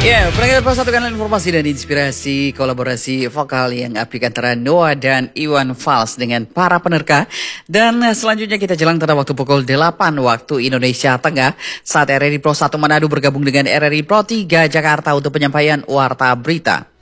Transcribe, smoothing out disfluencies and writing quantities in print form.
Ya, pendengar persatukan informasi dan inspirasi kolaborasi vokal yang apik antara Noah dan Iwan Fals dengan para penerka. Dan selanjutnya kita jelang pada waktu pukul 8 waktu Indonesia Tengah saat RRI Pro 1 Manado bergabung dengan RRI Pro 3 Jakarta untuk penyampaian warta berita.